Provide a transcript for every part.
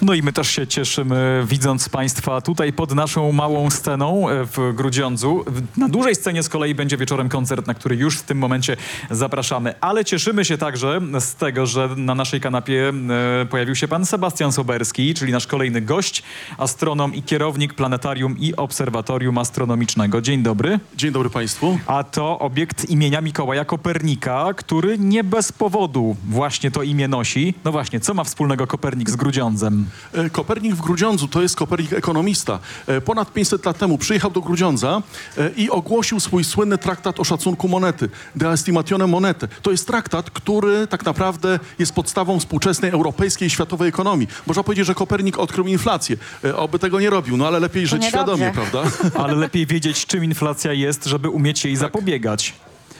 No i my też się cieszymy, widząc Państwa tutaj pod naszą małą sceną w Grudziądzu. Na dużej scenie z kolei będzie wieczorem koncert, na który już w tym momencie zapraszamy. Ale cieszymy się także z tego, że na naszej kanapie pojawił się pan Sebastian Soberski, czyli nasz kolejny gość, astronom i kierownik Planetarium i Obserwatorium Astronomicznego. Dzień dobry. Dzień dobry Państwu. A to obiekt imienia Mikołaja Kopernika, który nie bez powodu właśnie to imię nosi. No właśnie, co ma wspólnego Kopernik z Grudziądzem? Kopernik w Grudziądzu to jest Kopernik ekonomista. Ponad 500 lat temu przyjechał do Grudziądza i ogłosił swój słynny traktat o szacunku monety, De Estimatione Monetae. To jest traktat, który tak naprawdę jest podstawą współczesnej europejskiej i światowej ekonomii. Można powiedzieć, że Kopernik odkrył inflację. Oby tego nie robił, no ale lepiej żyć świadomie, prawda? Ale lepiej wiedzieć, czym inflacja jest, żeby umieć jej zapobiegać.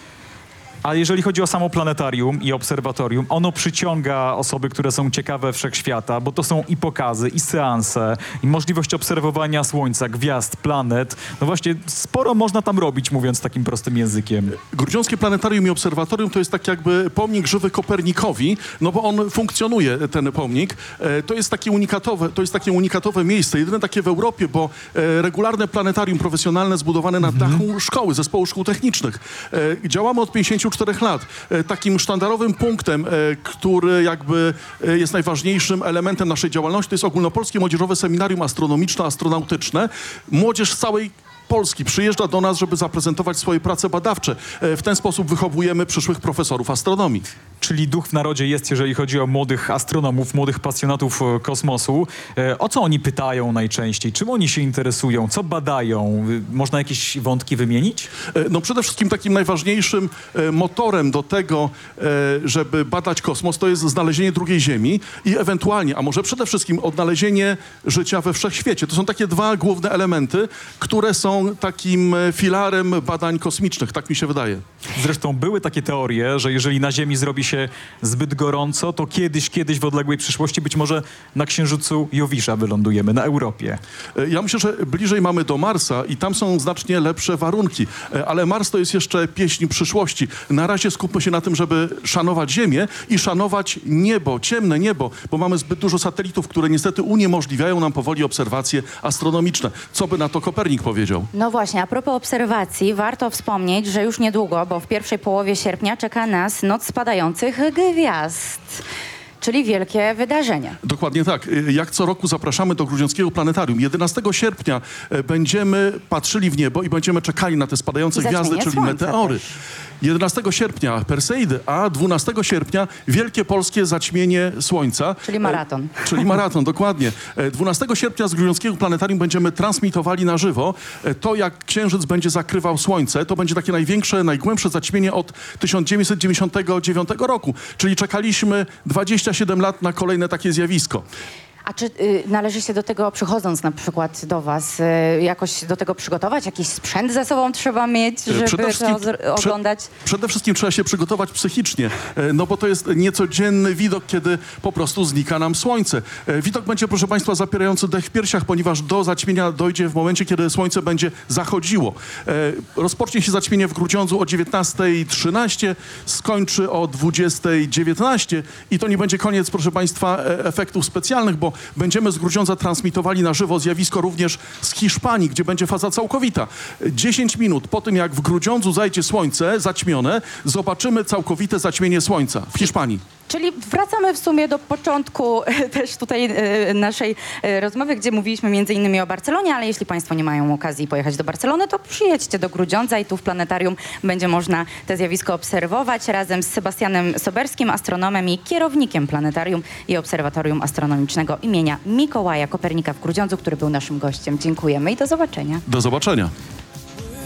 A jeżeli chodzi o samo planetarium i obserwatorium, ono przyciąga osoby, które są ciekawe wszechświata, bo to są i pokazy, i seanse, i możliwość obserwowania Słońca, gwiazd, planet. No właśnie, sporo można tam robić, mówiąc takim prostym językiem. Grudziąckie Planetarium i Obserwatorium to jest tak jakby pomnik żywy Kopernikowi, no bo on funkcjonuje, ten pomnik. To jest takie unikatowe miejsce, jedyne takie w Europie, bo regularne planetarium profesjonalne zbudowane na dachu szkoły, zespołu szkół technicznych. Działamy od 54 lat. Takim sztandarowym punktem, który jakby jest najważniejszym elementem naszej działalności, to jest Ogólnopolskie Młodzieżowe Seminarium Astronomiczno-Astronautyczne. Młodzież z całej Polski przyjeżdża do nas, żeby zaprezentować swoje prace badawcze. W ten sposób wychowujemy przyszłych profesorów astronomii. Czyli duch w narodzie jest, jeżeli chodzi o młodych astronomów, młodych pasjonatów kosmosu. O co oni pytają najczęściej? Czym oni się interesują? Co badają? Można jakieś wątki wymienić? No przede wszystkim takim najważniejszym motorem do tego, żeby badać kosmos, to jest znalezienie drugiej Ziemi i ewentualnie, a może przede wszystkim odnalezienie życia we wszechświecie. To są takie dwa główne elementy, które są takim filarem badań kosmicznych, tak mi się wydaje. Zresztą były takie teorie, że jeżeli na Ziemi zrobi się zbyt gorąco, to kiedyś w odległej przyszłości być może na Księżycu Jowisza wylądujemy, na Europie. Ja myślę, że bliżej mamy do Marsa i tam są znacznie lepsze warunki, ale Mars to jest jeszcze pieśń przyszłości. Na razie skupmy się na tym, żeby szanować Ziemię i szanować niebo, ciemne niebo, bo mamy zbyt dużo satelitów, które niestety uniemożliwiają nam powoli obserwacje astronomiczne. Co by na to Kopernik powiedział? No właśnie, a propos obserwacji, warto wspomnieć, że już niedługo, bo w pierwszej połowie sierpnia czeka nas Noc Spadających Gwiazd. Czyli wielkie wydarzenie. Dokładnie tak. Jak co roku zapraszamy do Grudziąckiego Planetarium. 11 sierpnia będziemy patrzyli w niebo i będziemy czekali na te spadające gwiazdy, czyli meteory. Też. 11 sierpnia Perseidy, a 12 sierpnia Wielkie Polskie Zaćmienie Słońca. Czyli maraton. Czyli maraton, dokładnie. 12 sierpnia z Grudziąckiego Planetarium będziemy transmitowali na żywo to, jak Księżyc będzie zakrywał Słońce. To będzie takie największe, najgłębsze zaćmienie od 1999 roku. Czyli czekaliśmy 27 lat na kolejne takie zjawisko. A czy należy się do tego, przychodząc na przykład do was, jakoś do tego przygotować? Jakiś sprzęt ze sobą trzeba mieć, żeby to oglądać? Przede wszystkim trzeba się przygotować psychicznie, no bo to jest niecodzienny widok, kiedy po prostu znika nam Słońce. Widok będzie, proszę Państwa, zapierający dech w piersiach, ponieważ do zaćmienia dojdzie w momencie, kiedy Słońce będzie zachodziło. Rozpocznie się zaćmienie w Grudziądzu o 19:13, skończy o 20:19 i to nie będzie koniec, proszę Państwa, efektów specjalnych, bo będziemy z Grudziądza transmitowali na żywo zjawisko również z Hiszpanii, gdzie będzie faza całkowita. 10 minut po tym, jak w Grudziądzu zajdzie Słońce zaćmione, zobaczymy całkowite zaćmienie Słońca w Hiszpanii. Czyli wracamy w sumie do początku też tutaj naszej rozmowy, gdzie mówiliśmy między innymi o Barcelonie, ale jeśli Państwo nie mają okazji pojechać do Barcelony, to przyjedźcie do Grudziądza i tu w planetarium będzie można te zjawisko obserwować razem z Sebastianem Soberskim, astronomem i kierownikiem Planetarium i Obserwatorium Astronomicznego imienia Mikołaja Kopernika w Grudziądzu, który był naszym gościem. Dziękujemy i do zobaczenia. Do zobaczenia.